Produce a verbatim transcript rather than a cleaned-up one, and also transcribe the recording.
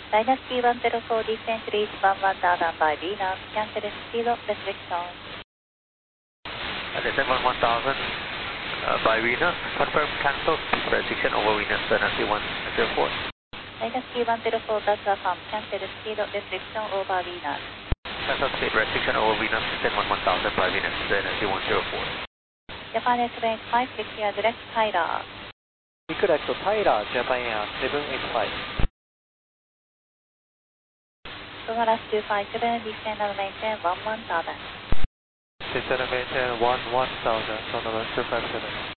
Minus Q one zero four descent reach one one thousand by Venus, cancel speed restriction. Descent one one thousand uh, by Venus, confirm cancel restriction over Venus, Venus one zero four. Minus Q one zero four that's affirm, cancel speed restriction over Venus. Cancel speed restriction over Venus, descent one one thousand by Venus, Venus one zero four. Japan Airlines five six here, direct Tyler. Correct, Tyler, Japan Air seven eight five. Sonoras two five seven, descend and maintain one one thousand. Descend and maintain one one thousand, Sonoras two five seven.